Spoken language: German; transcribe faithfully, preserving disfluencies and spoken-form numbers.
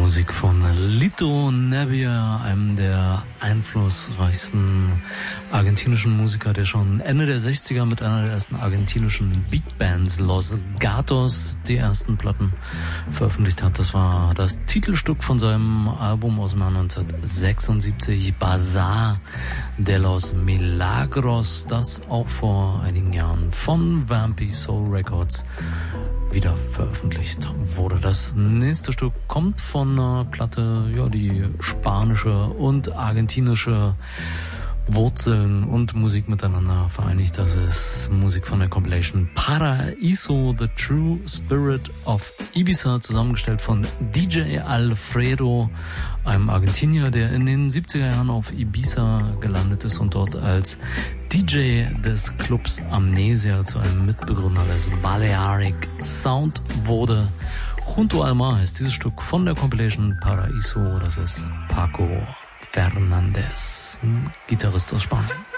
Musik von Lito Nevia, einem der einflussreichsten argentinischen Musiker, der schon Ende der sechziger mit einer der ersten argentinischen Beatbands, Los Gatos, die ersten Platten veröffentlicht hat. Das war das Titelstück von seinem Album aus dem Jahr neunzehnhundertsechsundsiebzig, Bazar de los Milagros, das auch vor einigen Jahren von Vampy Soul Records wieder veröffentlicht wurde. Das nächste Stück kommt von einer Platte, ja, die spanische und argentinische Wurzeln und Musik miteinander vereinigt. Das ist Musik von der Compilation Paraíso, The True Spirit of Ibiza, zusammengestellt von D J Alfredo, einem Argentinier, der in den siebziger Jahren auf Ibiza gelandet ist und dort als D J des Clubs Amnesia zu einem Mitbegründer des Balearic Sound wurde. Junto al Mar heißt dieses Stück von der Compilation Paraíso. Das ist Paco Fernandez, ein Gitarrist aus Spanien.